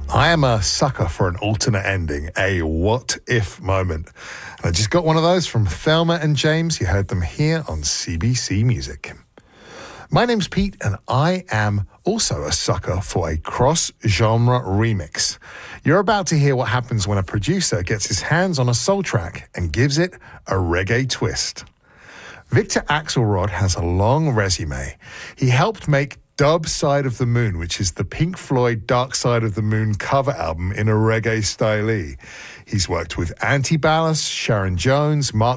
I am a sucker for an alternate ending, a what-if moment. And I just got one of those from Thelma and James. You heard them here on CBC Music. My name's Pete, and I am also a sucker for a cross-genre remix. You're about to hear what happens when a producer gets his hands on a soul track and gives it a reggae twist. Victor Axelrod has a long resume. He helped make Dub Side of the Moon, which is the Pink Floyd Dark Side of the Moon cover album in a reggae style. He's worked with Antiballast, Sharon Jones, Mark